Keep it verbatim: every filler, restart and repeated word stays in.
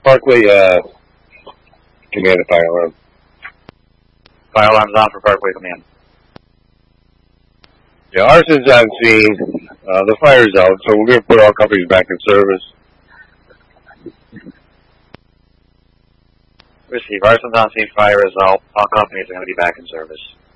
Parkway, uh, command the fire alarm. Fire alarm's on for Parkway Command. Yeah, arson's on scene. Uh, the fire's out, so we're going to put all companies back in service. Receive. Arson's on scene. Fire is out. All companies are going to be back in service.